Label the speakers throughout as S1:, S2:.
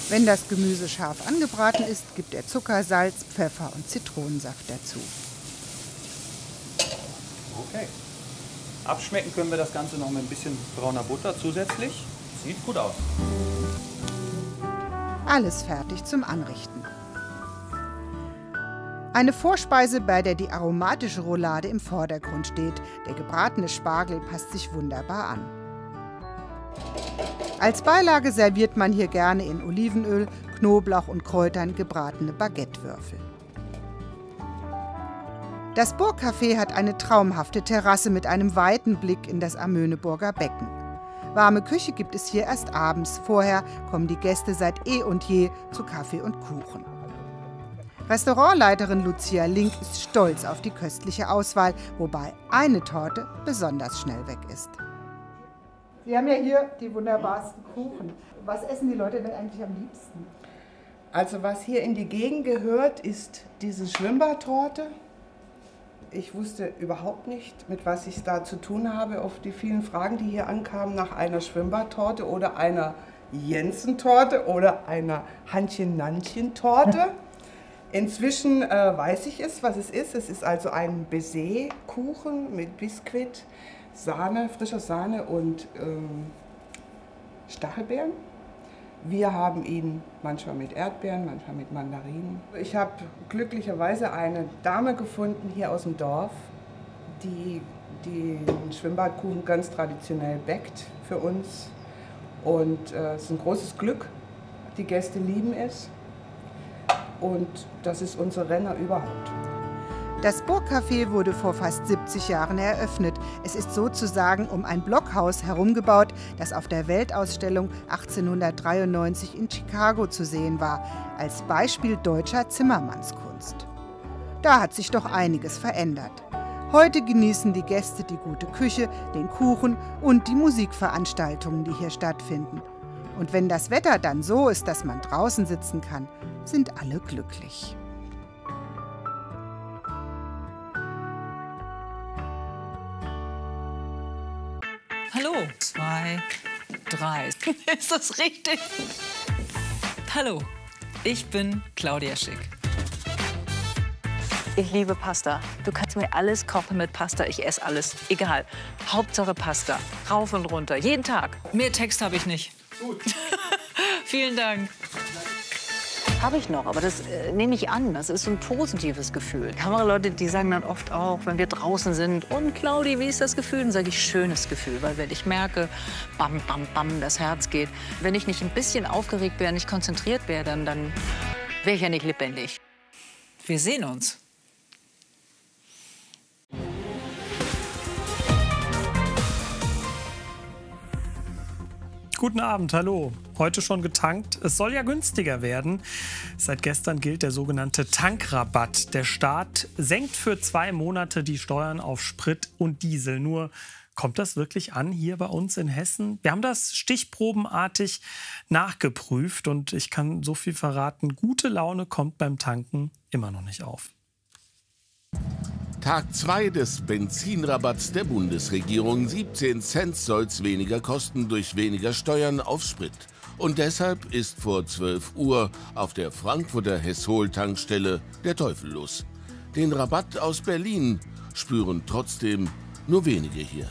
S1: Wenn das Gemüse scharf angebraten ist, gibt er Zucker, Salz, Pfeffer und Zitronensaft dazu.
S2: Okay. Abschmecken können wir das Ganze noch mit ein bisschen brauner Butter zusätzlich. Sieht gut aus.
S1: Alles fertig zum Anrichten. Eine Vorspeise, bei der die aromatische Roulade im Vordergrund steht. Der gebratene Spargel passt sich wunderbar an. Als Beilage serviert man hier gerne in Olivenöl, Knoblauch und Kräutern gebratene Baguettewürfel. Das Burgcafé hat eine traumhafte Terrasse mit einem weiten Blick in das Amöneburger Becken. Warme Küche gibt es hier erst abends. Vorher kommen die Gäste seit eh und je zu Kaffee und Kuchen. Restaurantleiterin Lucia Link ist stolz auf die köstliche Auswahl, wobei eine Torte besonders schnell weg ist. Sie haben ja hier die wunderbarsten Kuchen. Was essen die Leute denn eigentlich am liebsten?
S3: Also was hier in die Gegend gehört, ist diese Schwimmbadtorte. Ich wusste überhaupt nicht, mit was ich da zu tun habe, auf die vielen Fragen, die hier ankamen, nach einer Schwimmbadtorte oder einer Jensen-Torte oder einer Hantchen-Nantchen-Torte. Inzwischen weiß ich es, was es ist. Es ist also ein Baiser-Kuchen mit Biskuit, Sahne, frischer Sahne und Stachelbeeren. Wir haben ihn manchmal mit Erdbeeren, manchmal mit Mandarinen. Ich habe glücklicherweise eine Dame gefunden hier aus dem Dorf, die den Schwimmbadkuchen ganz traditionell backt für uns. Und es ist ein großes Glück. Die Gäste lieben es. Und das ist unser Renner überhaupt.
S1: Das Burgcafé wurde vor fast 70 Jahren eröffnet. Es ist sozusagen um ein Blockhaus herumgebaut, das auf der Weltausstellung 1893 in Chicago zu sehen war, als Beispiel deutscher Zimmermannskunst. Da hat sich doch einiges verändert. Heute genießen die Gäste die gute Küche, den Kuchen und die Musikveranstaltungen, die hier stattfinden. Und wenn das Wetter dann so ist, dass man draußen sitzen kann, sind alle glücklich.
S4: Hallo. 2, 3. Ist das richtig? Hallo, ich bin Claudia Schick. Ich liebe Pasta. Du kannst mir alles kochen mit Pasta. Ich esse alles. Egal. Hauptsache Pasta. Rauf und runter. Jeden Tag. Mehr Text habe ich nicht. Gut. Vielen Dank. Habe ich noch, aber das nehme ich an. Das ist so ein positives Gefühl. Kameraleute, die sagen dann oft auch, wenn wir draußen sind, und Claudi, wie ist das Gefühl? Dann sage ich, schönes Gefühl, weil wenn ich merke, bam, bam, bam, das Herz geht. Wenn ich nicht ein bisschen aufgeregt wäre, nicht konzentriert wäre, dann wäre ich ja nicht lebendig. Wir sehen uns.
S5: Guten Abend, hallo. Heute schon getankt. Es soll ja günstiger werden. Seit gestern gilt der sogenannte Tankrabatt. Der Staat senkt für 2 Monate die Steuern auf Sprit und Diesel. Nur kommt das wirklich an hier bei uns in Hessen? Wir haben das stichprobenartig nachgeprüft und ich kann so viel verraten, gute Laune kommt beim Tanken immer noch nicht auf.
S6: Tag 2 des Benzinrabatts der Bundesregierung. 17 Cent soll's weniger kosten durch weniger Steuern auf Sprit. Und deshalb ist vor 12 Uhr auf der Frankfurter Hess-Hol-Tankstelle der Teufel los. Den Rabatt aus Berlin spüren trotzdem nur wenige hier.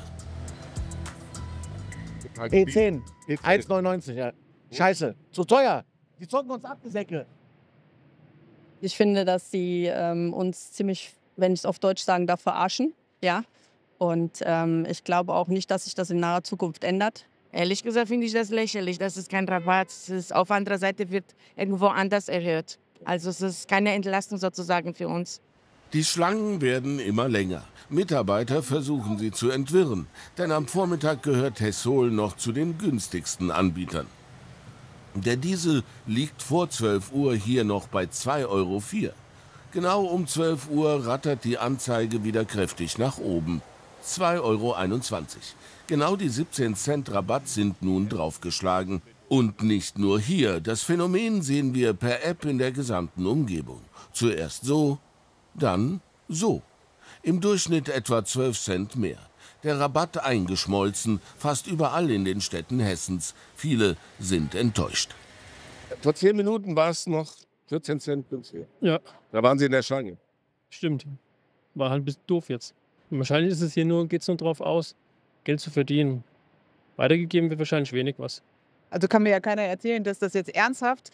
S7: E10, 1,99, ja. Scheiße, zu teuer. Die zocken uns ab, die Säcke.
S8: Ich finde, dass sie uns ziemlich, wenn ich es auf Deutsch sagen darf, verarschen. Ja. Und ich glaube auch nicht, dass sich das in naher Zukunft ändert.
S9: Ehrlich gesagt finde ich das lächerlich. Das ist kein Rabatt. Es ist auf anderer Seite wird irgendwo anders erhöht. Also es ist keine Entlastung sozusagen für uns.
S6: Die Schlangen werden immer länger. Mitarbeiter versuchen sie zu entwirren. Denn am Vormittag gehört Hess-Hol noch zu den günstigsten Anbietern. Der Diesel liegt vor 12 Uhr hier noch bei 2,04 Euro. Genau um 12 Uhr rattert die Anzeige wieder kräftig nach oben. 2,21 Euro. Genau die 17 Cent Rabatt sind nun draufgeschlagen. Und nicht nur hier. Das Phänomen sehen wir per App in der gesamten Umgebung. Zuerst so, dann so. Im Durchschnitt etwa 12 Cent mehr. Der Rabatt eingeschmolzen, fast überall in den Städten Hessens. Viele sind enttäuscht. Vor 10 Minuten war es noch 14 Cent günstiger.
S10: Ja.
S6: Da waren Sie in der Schlange.
S10: Stimmt. War halt ein bisschen doof jetzt. Und wahrscheinlich ist es hier geht es nur darauf aus, Geld zu verdienen. Weitergegeben wird wahrscheinlich wenig was.
S11: Also kann mir ja keiner erzählen, dass das jetzt ernsthaft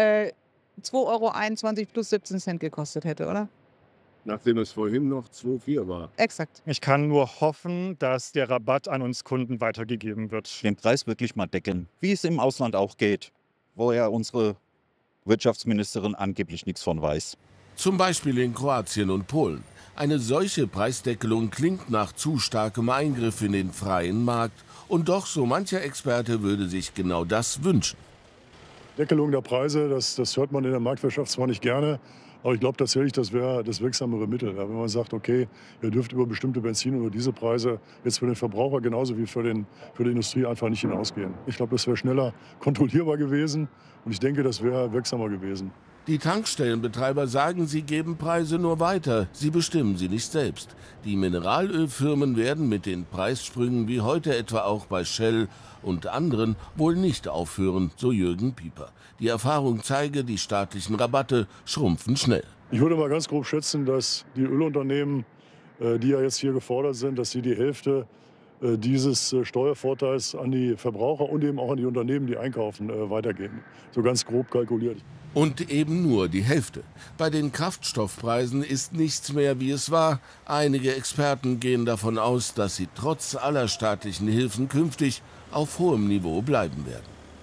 S11: 2,21 € plus 17 Cent gekostet hätte, oder?
S6: Nachdem es vorhin noch 2,4 war.
S11: Exakt.
S12: Ich kann nur hoffen, dass der Rabatt an uns Kunden weitergegeben wird.
S13: Den Preis wirklich mal deckeln, wie es im Ausland auch geht, wo ja unsere Wirtschaftsministerin angeblich nichts von weiß.
S6: Zum Beispiel in Kroatien und Polen. Eine solche Preisdeckelung klingt nach zu starkem Eingriff in den freien Markt. Und doch, so mancher Experte würde sich genau das wünschen.
S14: Deckelung der Preise, das hört man in der Marktwirtschaft zwar nicht gerne, aber ich glaube tatsächlich, das wäre das wirksamere Mittel. Ja, wenn man sagt, okay, ihr dürft über bestimmte Benzin- oder Dieselpreise jetzt für den Verbraucher genauso wie für die Industrie einfach nicht hinausgehen. Ich glaube, das wäre schneller kontrollierbar gewesen und ich denke, das wäre wirksamer gewesen.
S6: Die Tankstellenbetreiber sagen, sie geben Preise nur weiter, sie bestimmen sie nicht selbst. Die Mineralölfirmen werden mit den Preissprüngen wie heute etwa auch bei Shell und anderen wohl nicht aufhören, so Jürgen Pieper. Die Erfahrung zeige, die staatlichen Rabatte schrumpfen schnell.
S14: Ich würde mal ganz grob schätzen, dass die Ölunternehmen, die ja jetzt hier gefordert sind, dass sie die Hälfte dieses Steuervorteils an die Verbraucher und eben auch an die Unternehmen, die einkaufen, weitergeben. So ganz grob kalkuliert.
S6: Und eben nur die Hälfte. Bei den Kraftstoffpreisen ist nichts mehr, wie es war. Einige Experten gehen davon aus, dass sie trotz aller staatlichen Hilfen künftig auf hohem Niveau bleiben werden.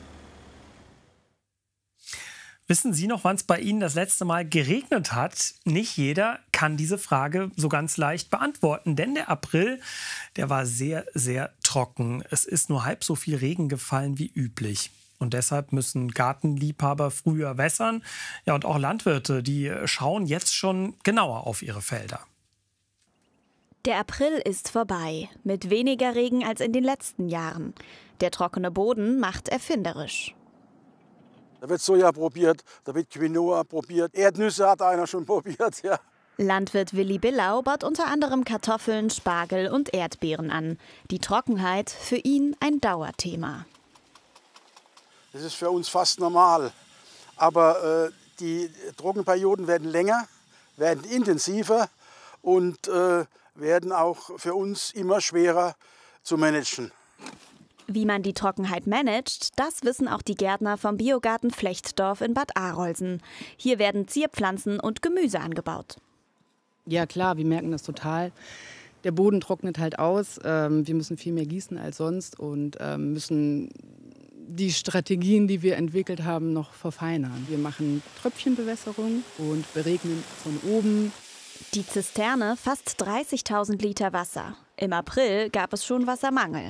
S5: Wissen Sie noch, wann es bei Ihnen das letzte Mal geregnet hat? Nicht jeder kann diese Frage so ganz leicht beantworten, denn der April, der war sehr, sehr trocken. Es ist nur halb so viel Regen gefallen wie üblich. Und deshalb müssen Gartenliebhaber früher wässern. Ja, und auch Landwirte, die schauen jetzt schon genauer auf ihre Felder.
S15: Der April ist vorbei, mit weniger Regen als in den letzten Jahren. Der trockene Boden macht erfinderisch.
S16: Da wird Soja probiert, da wird Quinoa probiert, Erdnüsse hat einer schon probiert, ja.
S15: Landwirt Willi Billau baut unter anderem Kartoffeln, Spargel und Erdbeeren an. Die Trockenheit für ihn ein Dauerthema.
S16: Das ist für uns fast normal. Aber die Trockenperioden werden länger, werden intensiver und werden auch für uns immer schwerer zu managen.
S15: Wie man die Trockenheit managt, das wissen auch die Gärtner vom Biogarten Flechtdorf in Bad Arolsen. Hier werden Zierpflanzen und Gemüse angebaut.
S17: Ja klar, wir merken das total. Der Boden trocknet halt aus. Wir müssen viel mehr gießen als sonst und müssen die Strategien, die wir entwickelt haben, noch verfeinern. Wir machen Tröpfchenbewässerung und beregnen von oben.
S15: Die Zisterne fasst 30.000 Liter Wasser. Im April gab es schon Wassermangel.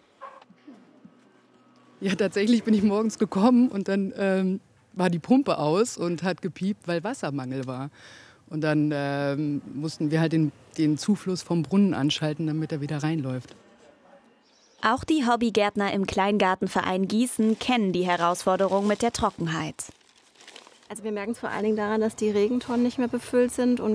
S17: Ja, tatsächlich bin ich morgens gekommen und dann war die Pumpe aus und hat gepiept, weil Wassermangel war. Und dann mussten wir halt den Zufluss vom Brunnen anschalten, damit er wieder reinläuft.
S15: Auch die Hobbygärtner im Kleingartenverein Gießen kennen die Herausforderung mit der Trockenheit.
S18: Also wir merken es vor allen Dingen daran, dass die Regentonnen nicht mehr befüllt sind und